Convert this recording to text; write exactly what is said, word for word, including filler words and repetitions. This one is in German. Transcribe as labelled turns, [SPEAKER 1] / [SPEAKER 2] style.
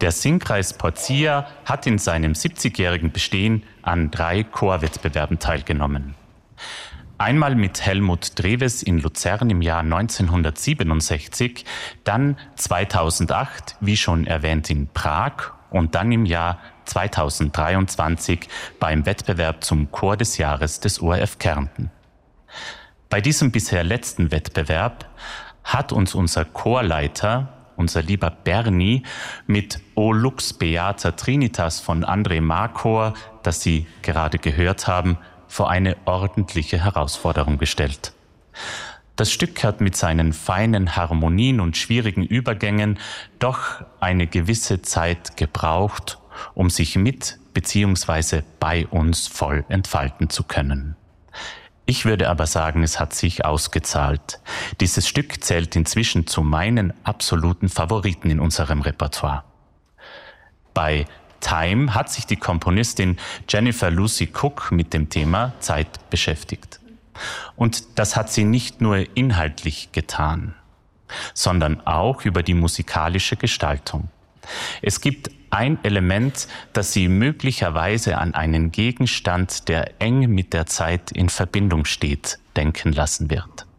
[SPEAKER 1] Der Singkreis Porzia hat in seinem siebzigjährigen Bestehen an drei Chorwettbewerben teilgenommen. Einmal mit Helmut Dreves in Luzern im Jahr neunzehnhundertsiebenundsechzig, dann zweitausendacht, wie schon erwähnt, in Prag und dann im Jahr zweitausenddreiundzwanzig beim Wettbewerb zum Chor des Jahres des O R F Kärnten. Bei diesem bisher letzten Wettbewerb hat uns unser Chorleiter, unser lieber Bernie, mit O Lux Beata Trinitas von André Markor, das Sie gerade gehört haben, vor eine ordentliche Herausforderung gestellt. Das Stück hat mit seinen feinen Harmonien und schwierigen Übergängen doch eine gewisse Zeit gebraucht, um sich mit bzw. bei uns voll entfalten zu können. Ich würde aber sagen, es hat sich ausgezahlt. Dieses Stück zählt inzwischen zu meinen absoluten Favoriten in unserem Repertoire. Bei Time hat sich die Komponistin Jennifer Lucy Cook mit dem Thema Zeit beschäftigt. Und das hat sie nicht nur inhaltlich getan, sondern auch über die musikalische Gestaltung. Es gibt ein Element, das sie möglicherweise an einen Gegenstand, der eng mit der Zeit in Verbindung steht, denken lassen wird.